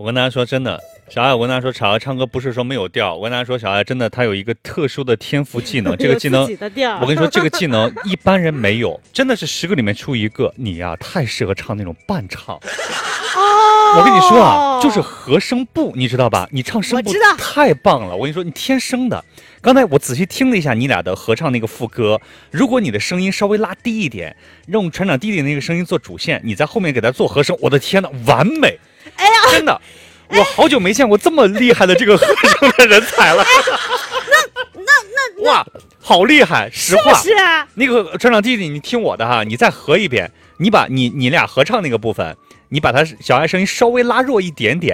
我跟大家说真的，小爱，我跟大家说，小爱唱歌不是说没有调，我跟大家说，小爱真的她有一个特殊的天赋技能，这个技能，我跟你说，这个技能一般人没有，真的是10个里面出1个。你呀、太适合唱那种伴唱。我跟你说啊，就是和声部，你知道吧？你唱声部太棒了，我跟你说，你天生的。刚才我仔细听了一下你俩的合唱那个副歌，如果你的声音稍微拉低一点，用船长弟弟那个声音做主线，你在后面给他做和声，我的天哪，完美！ 哎呀， 真的，我好久没见过这么厉害的这个和声的人才了。哇，好厉害！实话， 是不是那个船长弟弟，你听我的哈，你再合一遍，你把你俩合唱那个部分，你把他小爱声音稍微拉弱一点点。